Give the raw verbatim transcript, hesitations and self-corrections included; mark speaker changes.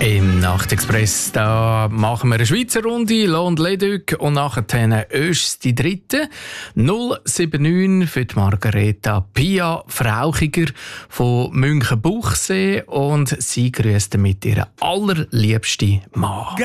Speaker 1: Im Nachtexpress da machen wir eine Schweizer Runde, Lohn Leduc und nachher Öst die dritte. null sieben neun für die Margareta Pia Frauchiger von Münchenbuchsee und sie grüßt mit ihrem allerliebsten Mann.